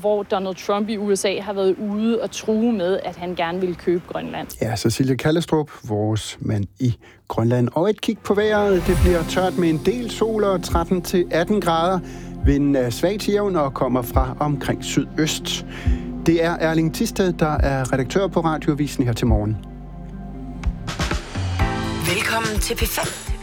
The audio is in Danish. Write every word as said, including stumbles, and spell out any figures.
hvor Donald Trump i U S A har været ude og true med, at han gerne ville købe Grønland. Ja, Cecilie Kallestrup, vores mand i Grønland. Og et kig på vejret. Det bliver tørt med en del sol og tretten til atten grader. Vinden er svag til jævn og kommer fra omkring sydøst. Det er Erling Thisted, der er redaktør på Radioavisen her til morgen. Velkommen til P fem.